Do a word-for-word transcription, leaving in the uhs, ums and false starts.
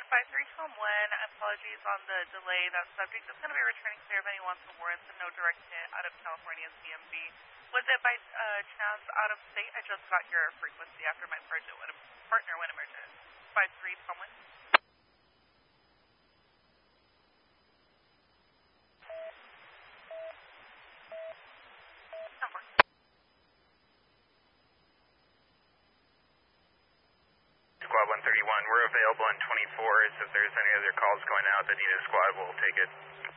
five three Tomlin, apologies on the delay. That subject is going to be returning clear of any wants and warrants and no direct hit out of California's D M V. Was it by uh, chance out of state? I just got your frequency after my partner went, partner went emergent. five three Tomlin. Squad one thirty-one, we're available in twenty-fours. If there's any other calls going out that need a squad, we'll take it.